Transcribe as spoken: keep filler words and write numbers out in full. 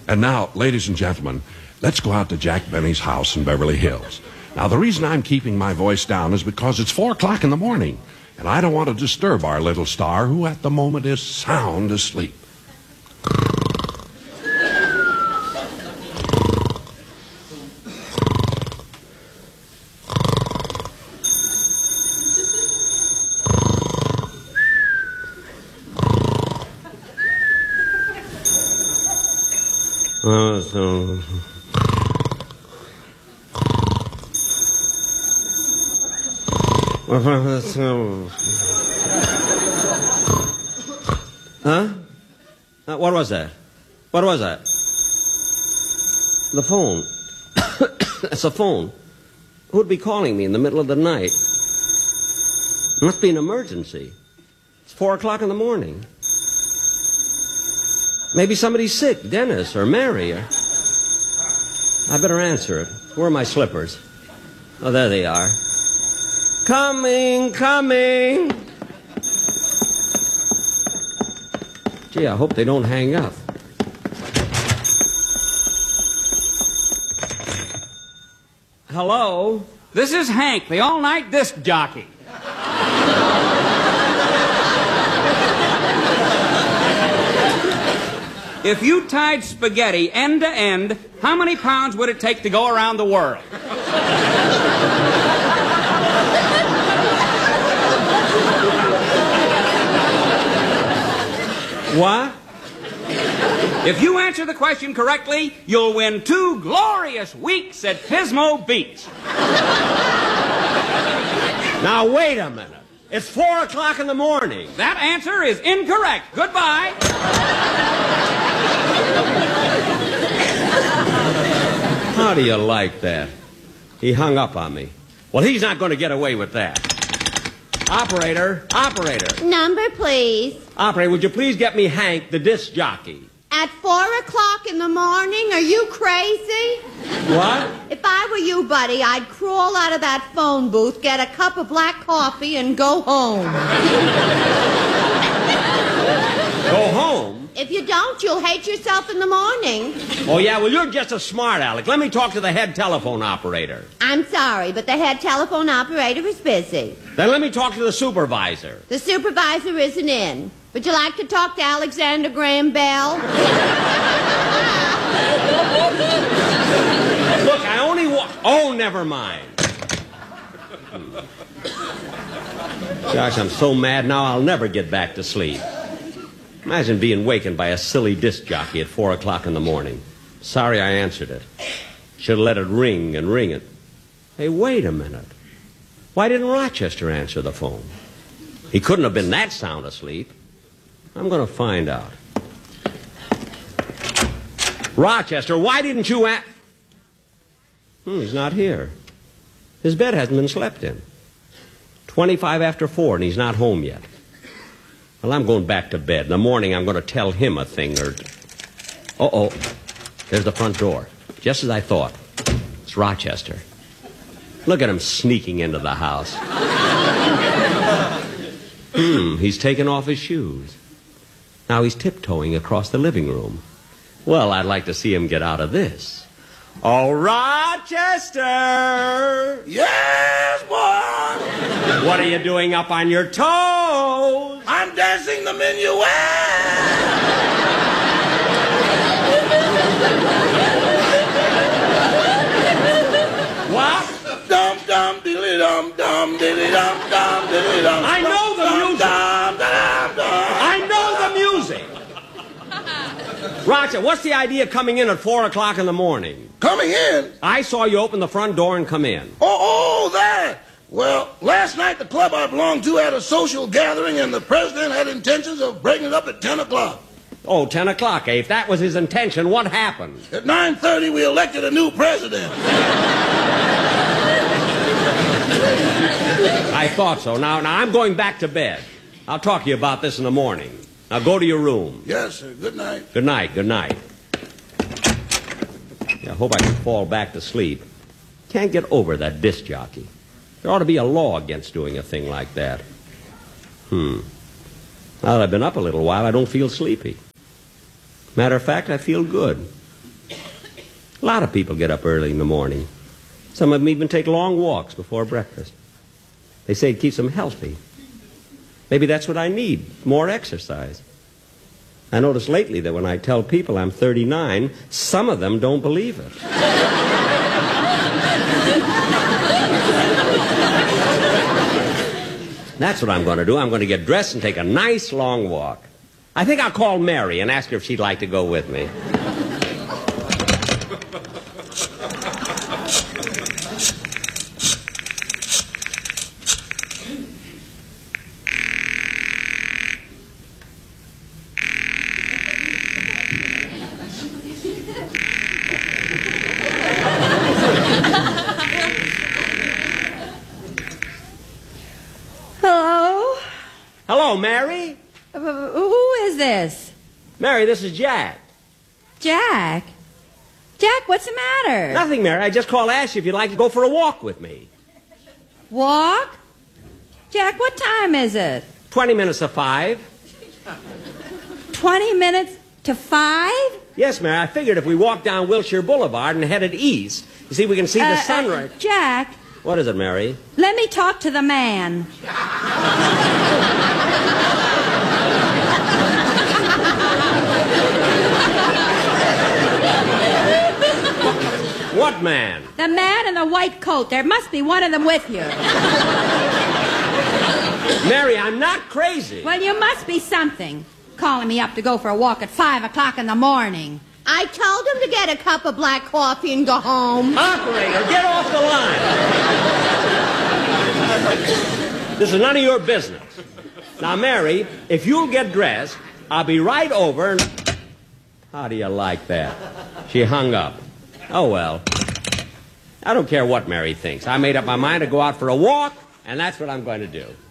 And now, ladies and gentlemen, let's go out to Jack Benny's house in Beverly Hills. Now, the reason I'm keeping my voice down is because it's four o'clock in the morning, and I don't want to disturb our little star, who at the moment is sound asleep. Uh, so... Huh? Uh, what was that? What was that? The phone. That's a phone. Who'd be calling me in the middle of the night? Must be an emergency. It's four o'clock in the morning. Maybe somebody's sick, Dennis or Mary. Or... I better answer it. Where are my slippers? Oh, there they are. Coming, coming. Gee, I hope they don't hang up. Hello? This is Hank, the all-night disc jockey. If you tied spaghetti end to end, how many pounds would it take to go around the world? What? If you answer the question correctly, you'll win two glorious weeks at Pismo Beach. Now, wait a minute. It's four o'clock in the morning. That answer is incorrect. Goodbye. How do you like that? He hung up on me. Well, he's not going to get away with that. Operator, operator. Number, please. Operator, would you please get me Hank, the disc jockey? At four o'clock in the morning? Are you crazy? What? If I were you, buddy, I'd crawl out of that phone booth, get a cup of black coffee, and go home. Go home? If you don't, you'll hate yourself in the morning. Oh, yeah? Well, you're just a smart aleck. Let me talk to the head telephone operator. I'm sorry, but the head telephone operator is busy. Then let me talk to the supervisor. The supervisor isn't in. Would you like to talk to Alexander Graham Bell? Look, I only want... Oh, never mind. Gosh, I'm so mad now I'll never get back to sleep. Imagine being wakened by a silly disc jockey at four o'clock in the morning. Sorry I answered it. Should have let it ring and ring it. Hey, wait a minute. Why didn't Rochester answer the phone? He couldn't have been that sound asleep. I'm going to find out. Rochester, why didn't you a... Hmm, he's not here. His bed hasn't been slept in. Twenty-five after four, and he's not home yet. Well, I'm going back to bed. In the morning, I'm going to tell him a thing or... Uh-oh. There's the front door. Just as I thought. It's Rochester. Look at him sneaking into the house. Hmm, he's taken off his shoes. Now he's tiptoeing across the living room. Well, I'd like to see him get out of this. Oh, Rochester! Yes, boy! What are you doing up on your toes? I'm dancing the minuet! What? Dum dum diddly dum dum diddly dum dum diddly dum. I know the music. Dum, dum, dum. I know the music. Roger, what's the idea of coming in at four o'clock in the morning? Coming in? I saw you open the front door and come in. Oh, oh, that. Well, last night the club I belonged to had a social gathering, and the president had intentions of breaking it up at ten o'clock. Oh, ten o'clock, eh? If that was his intention, what happened? At nine thirty, we elected a new president. I thought so. Now, now, I'm going back to bed. I'll talk to you about this in the morning. Now, go to your room. Yes, sir. Good night. Good night, good night. Yeah, I hope I can fall back to sleep. Can't get over that disc jockey. There ought to be a law against doing a thing like that. Hmm. Now that I've been up a little while, I don't feel sleepy. Matter of fact, I feel good. A lot of people get up early in the morning. Some of them even take long walks before breakfast. They say it keeps them healthy. Maybe that's what I need, more exercise. I noticed lately that when I tell people I'm thirty-nine, some of them don't believe it. That's what I'm going to do. I'm going to get dressed and take a nice long walk. I think I'll call Mary and ask her if she'd like to go with me. Hello? Hello, Mary. Uh, who is this? Mary, this is Jack. Jack? Jack, what's the matter? Nothing, Mary. I just called to ask you if you'd like to go for a walk with me. Walk? Jack, what time is it? Twenty minutes to five. Twenty minutes to five? Yes, Mary. I figured if we walked down Wilshire Boulevard and headed east, you see, we can see the Uh, sunrise. uh, Jack, What is it, Mary? let me talk to the man. What man? The man in the white coat. There must be one of them with you. Mary, I'm not crazy. Well, you must be something. Calling me up to go for a walk at five o'clock in the morning. I told him to get a cup of black coffee and go home. Operator, get off the line. This is none of your business. Now, Mary, if you'll get dressed, I'll be right over and... How do you like that? She hung up. Oh, well. I don't care what Mary thinks. I made up my mind to go out for a walk, and that's what I'm going to do.